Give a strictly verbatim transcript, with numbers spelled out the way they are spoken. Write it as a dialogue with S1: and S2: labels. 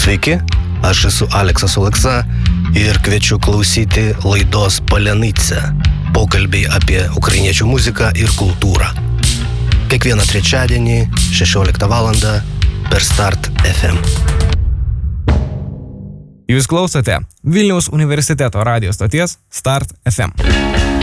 S1: Sveiki, aš esu Aleksas Oleksa ir kviečiu klausyti laidos Palenytse, pokalbiai apie ukrainiečių muziką ir kultūrą. Kiekvieną trečiadienį šešioliktą valandą per Start F M.
S2: Jūs klausote Vilniaus universiteto radijo stoties Start F M.